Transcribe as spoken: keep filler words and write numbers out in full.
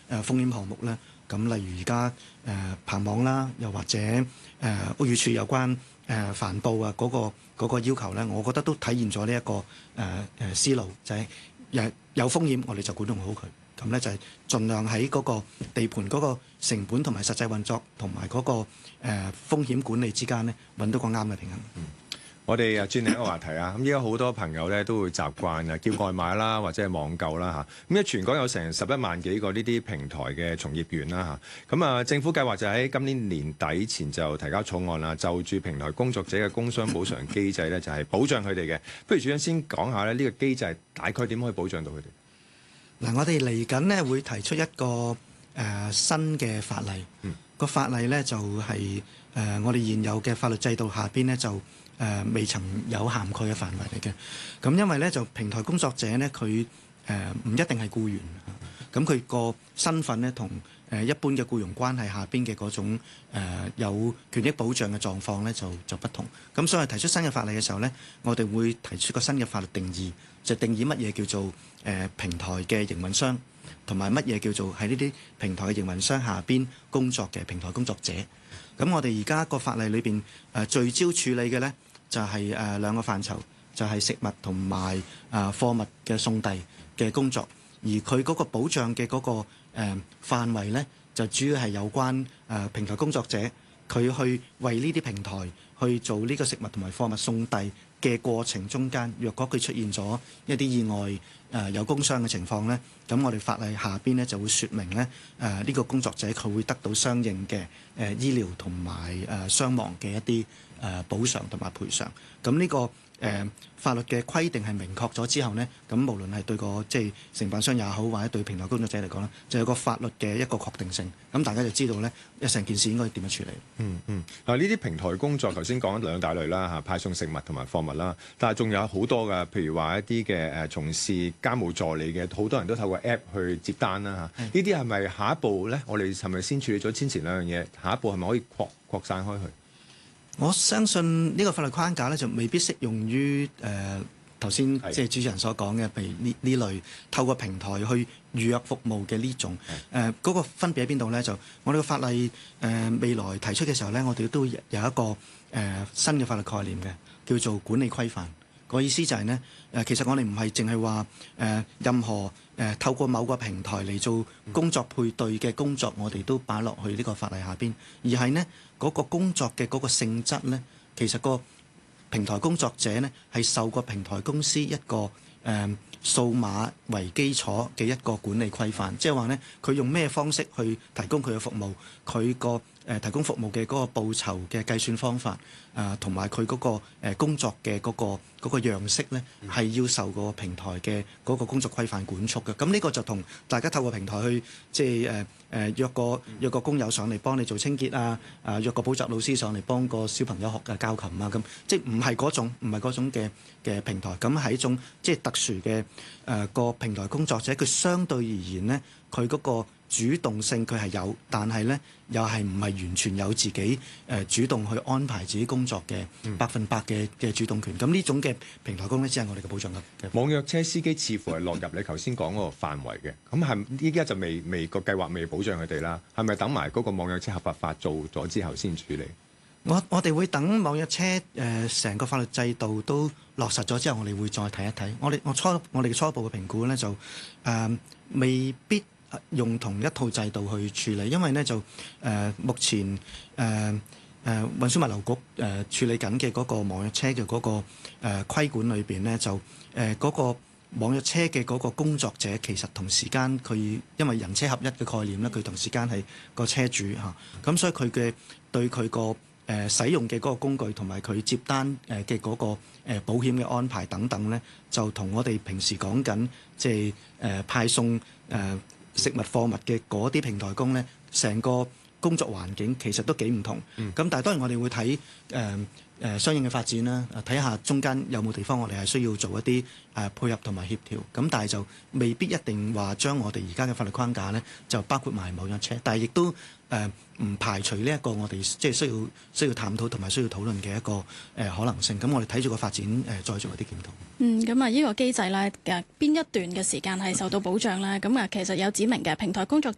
誒風險項目咧，咁例如而家誒棚網啦，又或者誒、呃、屋宇署有關誒帆布啊嗰個嗰個要求咧，我覺得都體現咗呢一個誒誒、呃、思路，就係、是、有有風險我哋就管控好佢。咁咧就係盡量喺嗰個地盤嗰個成本同埋實際運作同埋嗰個誒、呃、風險管理之間咧，揾到個啱嘅平衡。 嗯，我哋啊轉另一個話題啊，咁依家好多朋友咧都會習慣啊叫外賣啦，或者係網購啦嚇。咁而全港有成十一萬幾個呢啲平台嘅從業員啦嚇。咁啊，政府計劃就喺今年年底前就提交草案啦，就住平台工作者嘅工傷補償機制咧，就係保障佢哋嘅。不如主任先講下咧，呢個機制大概點可以保障到佢哋？ 嗱，我哋嚟緊呢會提出一個誒、呃、新嘅法例，嗯、個法例呢就係、是、誒、呃、我哋現有嘅法律制度下邊呢就誒、呃、未曾有涵蓋嘅範圍嚟嘅。咁因為呢就平台工作者呢，佢誒唔一定係僱員，咁佢個身份呢同誒一般嘅僱傭關係下邊嘅嗰種、呃、有權益保障嘅狀況呢就就不同。咁所以提出新嘅法例嘅時候呢，我哋會提出個新嘅法律定義，就定義乜嘢叫做誒、呃、平台嘅營運商，同埋乜嘢叫做喺呢啲平台嘅營運商下邊工作嘅平台工作者。咁我哋而家個法例裏邊誒、呃、聚焦處理嘅呢，就係、是、誒、呃、兩個範疇，就係、是、食物同埋誒貨物嘅送遞嘅工作，而佢嗰個保障嘅嗰、那個誒、呃、範圍呢，就主要係有關誒、呃、平台工作者佢去為呢啲平台去做呢個食物同埋貨物送遞嘅過程中間，若果佢出現咗一啲意外誒、呃、有工傷嘅情況呢，咁我哋法例下邊呢就會説明呢誒呢、呃這個工作者佢會得到相應嘅誒、呃、醫療同埋誒傷亡嘅一啲誒、呃、補償同埋賠償。咁呢、這個誒、呃、法律嘅規定係明確咗之後呢，咁無論係對個即係承辦商也好，或者對平台工作者嚟講咧，就有個法律嘅一個確定性。咁大家就知道呢，一成件事應該點樣處理。 嗯嗯，嗱呢啲平台工作頭先講咗兩大類啦嚇，派送食物同埋貨物啦，但係仲有好多㗎，譬如話一啲嘅誒從事家務助理嘅，好多人都透過 App 去接單啦嚇。呢啲係咪下一步咧？我哋係咪先處理咗先前兩樣嘢？下一步係咪可以擴擴散開去？ 我相信呢個法律框架咧就未必適用於誒頭先即係主持人所講嘅，譬如呢呢類透過平台去預約服務嘅呢種誒嗰、呃嗰個分別喺邊度咧？就我哋個法例誒、呃、未來提出嘅時候咧，我哋都有一個誒、呃、新嘅法律概念嘅，叫做管理規範。個意思就係呢，誒其實我哋唔係淨係話誒任何誒、呃、透過某個平台嚟做工作配對嘅工作，我哋都擺落去呢個法例下邊，而係呢嗰、嗰個工作嘅嗰個性質呢，其實個平台工作者呢係受個平台公司一個誒、呃、數碼為基礎嘅一個管理規範，即係話呢，佢用咩方式去提供佢嘅服務，佢個誒提供服務嘅嗰個報酬嘅計算方法，誒同埋佢嗰個誒工作嘅嗰、嗰個。嗰個樣式咧係要受個平台嘅嗰個工作規範管束嘅，咁呢個就同大家透過平台去即係誒誒約個約個工友上嚟幫你做清潔啊，啊約個補習老師上嚟幫個小朋友學嘅教琴啊，咁即係唔係嗰種唔係嗰種嘅嘅平台，咁係一種即係特殊嘅誒個平台工作者，佢相對而言呢，佢嗰個主動性佢係有，但係咧又係唔係完全有自己誒、呃、主動去安排自己工作嘅百分百嘅嘅主動權。咁呢種嘅平台工咧，只係我哋嘅保障嘅。 網約車司機似乎係落入你頭先講嗰個範圍嘅，咁係依家就未未個計劃未保障佢哋啦。係咪等埋嗰個網約車合法化做咗之後先處理？ 我我哋會等網約車誒成、呃、個法律制度都落實咗之後，我哋會再睇一睇。我哋我初我哋嘅初步嘅評估咧就誒、呃、未必用同一套制度去處理，因為呢就誒、呃、目前誒誒、呃呃、運輸物流局誒、呃、處理緊嘅嗰個網約車嘅嗰、那個誒、呃、規管裏邊呢，就誒嗰、呃那個網約車嘅嗰個工作者其實同時間佢因為人車合一嘅概念呢，佢同時間係個車主嚇，咁、啊、所以佢嘅對佢個誒使用嘅嗰個工具同埋佢接單誒嘅嗰個誒保險嘅安排等等呢，就同我哋平時講緊即係誒派送誒。呃食物貨物嘅嗰啲平台工呢，成個工作環境其實都幾唔同。咁、嗯、但係當然我哋會睇誒誒相應嘅發展啦，睇下中間有冇地方我哋係需要做一啲誒、呃、配合同埋協調。咁但係就未必一定話將我哋而家嘅法律框架呢，就包括埋網約車，但係亦都誒唔、呃、排除呢一個我哋即係需要需要探討同埋需要討論嘅一個誒、呃、可能性。咁我哋睇住個發展誒、呃，再做一啲檢討。 嗯，咁啊，呢個機制咧嘅邊一段嘅時間係受到保障咧？咁啊，其實有指明嘅平台工作者